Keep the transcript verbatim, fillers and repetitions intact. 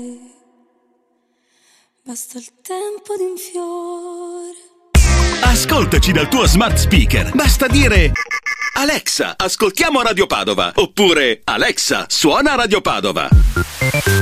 Basta il tempo di un fiore. Ascoltaci dal tuo smart speaker. Basta dire: Alexa, ascoltiamo Radio Padova. Oppure: Alexa, suona Radio Padova.